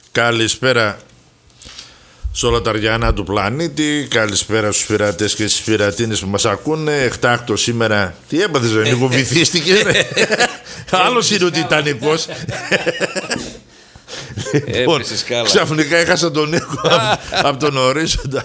Καλησπέρα σε όλα τα αριανά του πλανήτη. Καλησπέρα στους πειρατές και στις πειρατίνες που μας ακούνε. Εκτάκτο σήμερα. Τι έπαθες, Νίκο, βυθίστηκες? Άλλος είναι ο Τιτανικός. Λοιπόν, ξαφνικά έχασα τον Νίκο από τον ορίζοντα.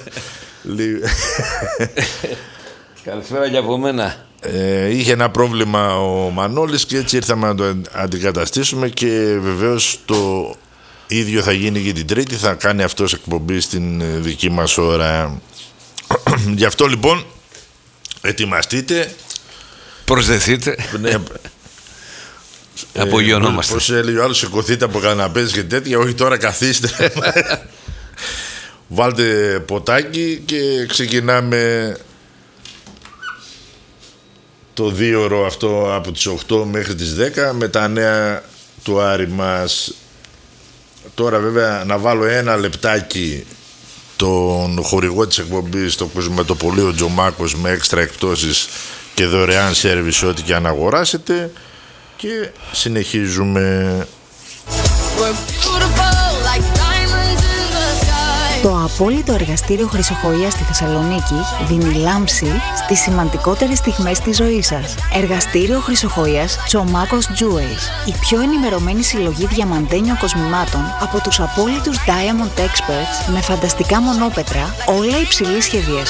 Καλησπέρα και από μένα. Είχε ένα πρόβλημα ο Μανώλης και έτσι ήρθαμε να το αντικαταστήσουμε. Και βεβαίως το ίδιο θα γίνει και την Τρίτη. Θα κάνει αυτός εκπομπή στην δική μας ώρα. Γι' αυτό λοιπόν ετοιμαστείτε. Προσδεθείτε. Ναι. Απογειωνόμαστε. Πώς έλεγε ο άλλος, σηκωθείτε από καναπές και τέτοια. Όχι, τώρα καθίστε. Βάλτε ποτάκι και ξεκινάμε το 2ωρο αυτό από τις 8 μέχρι τις 10 με τα νέα του Άρη μας. Τώρα βέβαια να βάλω ένα λεπτάκι τον χορηγό της εκπομπής, το κοσμετοπωλείο Τζομάκος, με έξτρα εκπτώσεις και δωρεάν σέρβις ό,τι και αν αγοράσετε, και συνεχίζουμε. Το απόλυτο εργαστήριο Χρυσοχοΐας στη Θεσσαλονίκη δίνει λάμψη στις σημαντικότερες στιγμές της ζωής σας. Εργαστήριο Χρυσοχοΐας Τσομάκος Jewels. Η πιο ενημερωμένη συλλογή διαμαντένιων κοσμημάτων από τους απόλυτους Diamond Experts, με φανταστικά μονόπετρα, όλα υψηλής σχεδιασμού